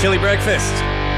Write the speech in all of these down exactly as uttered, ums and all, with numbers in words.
Chili Breakfast.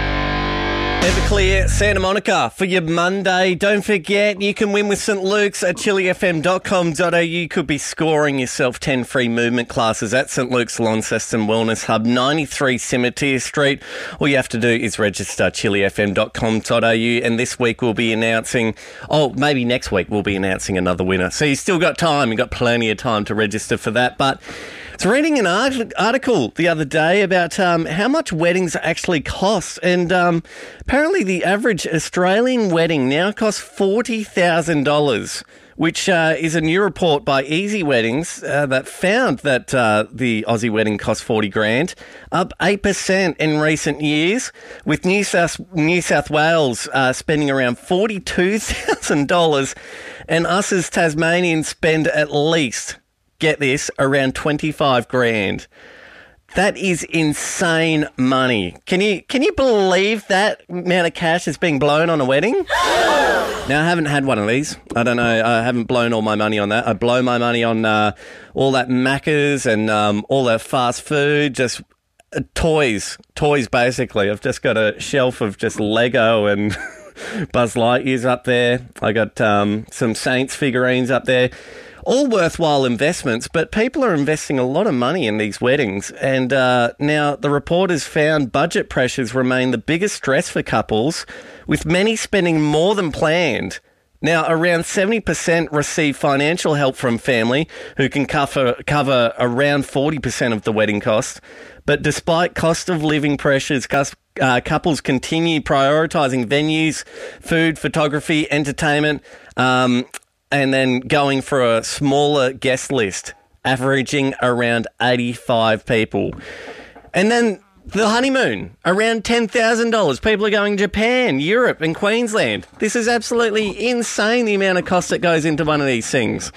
Everclear, Santa Monica for your Monday. Don't forget, you can win with St Luke's at chili f m dot com dot a u. You could be scoring yourself ten free movement classes at St Luke's Launceston Wellness Hub, ninety-three Cimetiere Street. All you have to do is register chili f m dot com dot a u, and this week we'll be announcing, oh, maybe next week we'll be announcing another winner. So you've still got time. You've got plenty of time to register for that. But I was reading an art- article the other day about um, how much weddings actually cost, and um, apparently the average Australian wedding now costs forty thousand dollars, which uh, is a new report by Easy Weddings uh, that found that uh, the Aussie wedding cost forty grand, up eight percent in recent years, with New South, New South Wales uh, spending around forty-two thousand dollars, and us as Tasmanians spend at least, get this, around twenty-five grand. That is insane money. Can you can you believe that amount of cash is being blown on a wedding? Now, I haven't had one of these. I don't know. I haven't blown all my money on that. I blow my money on uh, all that Macca's and um, all that fast food, just uh, toys. Toys, basically. I've just got a shelf of just Lego and Buzz Lightyears up there. I got um, some Saints figurines up there. All worthwhile investments, but people are investing a lot of money in these weddings. And uh, now the report has found budget pressures remain the biggest stress for couples, with many spending more than planned. Now, around seventy percent receive financial help from family, who can cover, cover around forty percent of the wedding cost. But despite cost of living pressures, uh, couples continue prioritising venues, food, photography, entertainment, um... and then going for a smaller guest list, averaging around eighty-five people. And then the honeymoon, around ten thousand dollars. People are going to Japan, Europe and Queensland. This is absolutely insane, the amount of cost that goes into one of these things.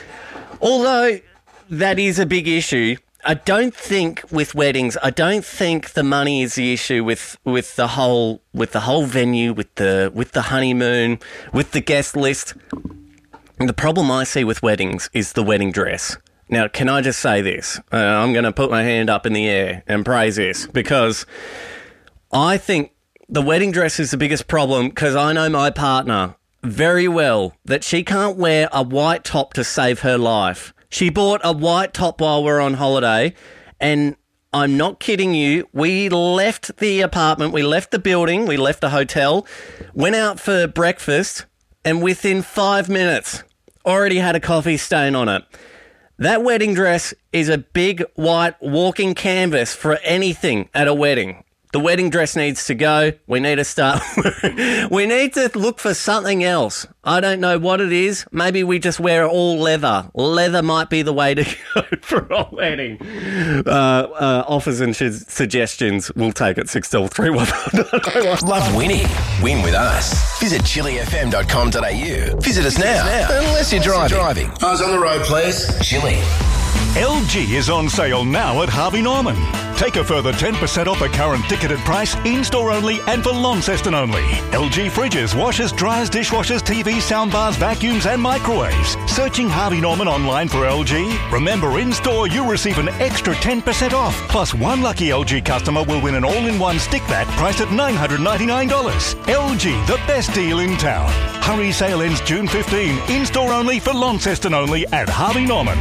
Although that is a big issue, I don't think with weddings, I don't think the money is the issue with, with the whole with the whole venue, with the with the honeymoon, with the guest list. The problem I see with weddings is the wedding dress. Now, can I just say this? Uh, I'm going to put my hand up in the air and praise this, because I think the wedding dress is the biggest problem, because I know my partner very well that she can't wear a white top to save her life. She bought a white top while we were on holiday, and I'm not kidding you, we left the apartment, we left the building, we left the hotel, went out for breakfast, and within five minutes already had a coffee stain on it. That wedding dress is a big white walking canvas for anything at a wedding. The wedding dress needs to go. We need to start. We need to look for something else. I don't know what it is. Maybe we just wear all leather. Leather might be the way to go for a wedding. Uh, uh, offers and sh- suggestions, we'll take it. six double three one. Love winning? Win with us. Visit chili f m dot com dot a u. Visit us now, unless you're driving. driving. Eyes on the road, please. Chili. L G is on sale now at Harvey Norman. Take a further ten percent off the current ticketed price, in-store only and for Launceston only. L G fridges, washers, dryers, dishwashers, T Vs, soundbars, vacuums and microwaves. Searching Harvey Norman online for L G? Remember, in-store you receive an extra ten percent off. Plus, one lucky L G customer will win an all-in-one stick vac priced at nine hundred ninety-nine dollars. L G, the best deal in town. Hurry, sale ends June fifteenth. In-store only for Launceston only at Harvey Norman.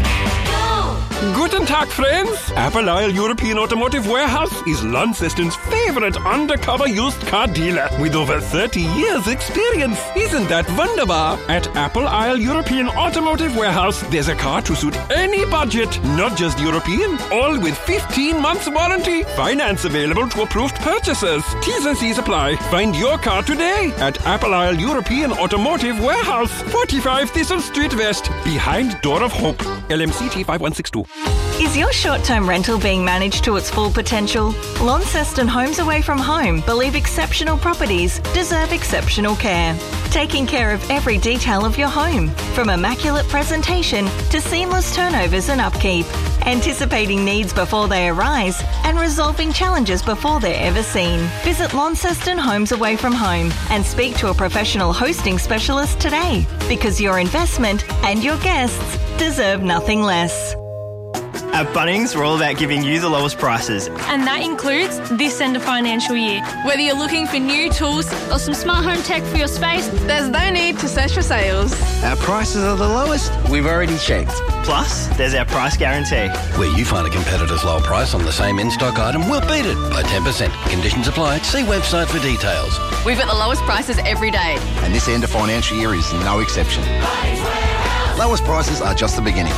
Guten Tag, friends! Apple Isle European Automotive Warehouse is Launceston's favorite undercover used car dealer with over thirty years experience. Isn't that wunderbar? At Apple Isle European Automotive Warehouse, there's a car to suit any budget, not just European, all with fifteen months warranty. Finance available to approved purchasers. T's and C's apply. Find your car today at Apple Isle European Automotive Warehouse, forty-five Thistle Street West, behind Door of Hope. L M C T five one six two. Is your short-term rental being managed to its full potential? Launceston Homes Away From Home believe exceptional properties deserve exceptional care. Taking care of every detail of your home, from immaculate presentation to seamless turnovers and upkeep. Anticipating needs before they arise and resolving challenges before they're ever seen. Visit Launceston Homes Away From Home and speak to a professional hosting specialist today, because your investment and your guests deserve nothing less. At Bunnings, we're all about giving you the lowest prices. And that includes this end of financial year. Whether you're looking for new tools or some smart home tech for your space, there's no need to search for sales. Our prices are the lowest. We've already checked. Plus, there's our price guarantee. Where you find a competitor's low price on the same in-stock item, we'll beat it by ten percent. Conditions apply. See website for details. We've got the lowest prices every day. And this end of financial year is no exception. Lowest prices are just the beginning.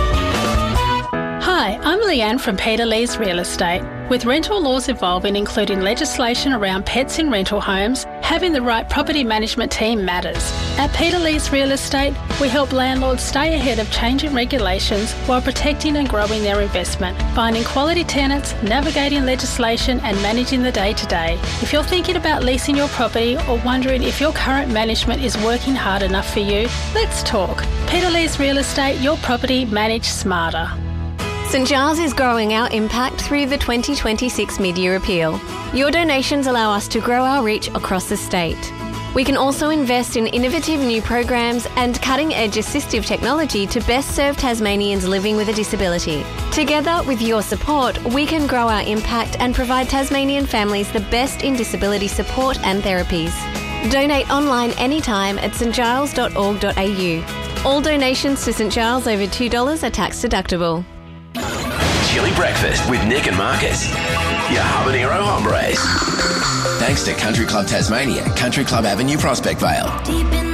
Hi, I'm Leanne from Peter Lee's Real Estate. With rental laws evolving, including legislation around pets in rental homes, having the right property management team matters. At Peter Lee's Real Estate, we help landlords stay ahead of changing regulations while protecting and growing their investment, finding quality tenants, navigating legislation and managing the day-to-day. If you're thinking about leasing your property or wondering if your current management is working hard enough for you, let's talk. Peter Lee's Real Estate, your property managed smarter. St Giles is growing our impact through the twenty twenty-six Mid-Year Appeal. Your donations allow us to grow our reach across the state. We can also invest in innovative new programs and cutting-edge assistive technology to best serve Tasmanians living with a disability. Together, with your support, we can grow our impact and provide Tasmanian families the best in disability support and therapies. Donate online anytime at s t giles dot org dot a u. All donations to St Giles over two dollars are tax deductible. Chili Breakfast with Nick and Marcus. Your habanero hombres. Thanks to Country Club Tasmania, Country Club Avenue, Prospect Vale.